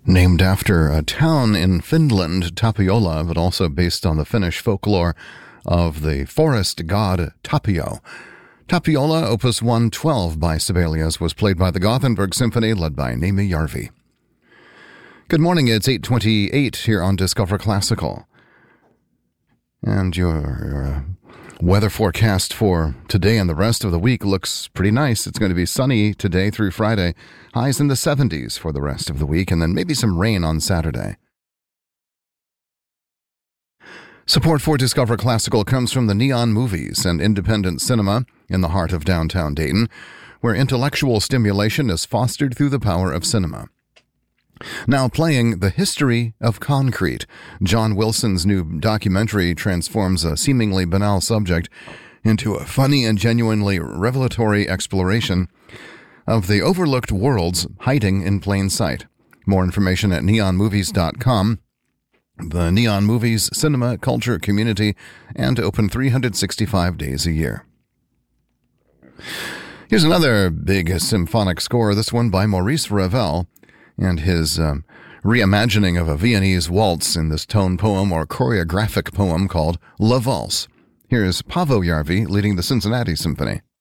Named after a town in Finland, Tapiola, but also based on the Finnish folklore of the forest god Tapio. Tapiola, Opus 112 by Sibelius, was played by the Gothenburg Symphony, led by Niemi Järvi. Good morning, it's 8:28 here on Discover Classical. And your weather forecast for today and the rest of the week looks pretty nice. It's going to be sunny today through Friday, highs in the 70s for the rest of the week, and then maybe some rain on Saturday. Support for Discover Classical comes from the Neon Movies, an independent cinema in the heart of downtown Dayton, where intellectual stimulation is fostered through the power of cinema. Now playing The History of Concrete, John Wilson's new documentary transforms a seemingly banal subject into a funny and genuinely revelatory exploration of the overlooked worlds hiding in plain sight. More information at neonmovies.com. The Neon Movies cinema, culture, community, and open 365 days a year. Here's another big symphonic score, this one by Maurice Ravel, and his reimagining of a Viennese waltz in this tone poem or choreographic poem called La Valse. Here's Paavo Järvi leading the Cincinnati Symphony.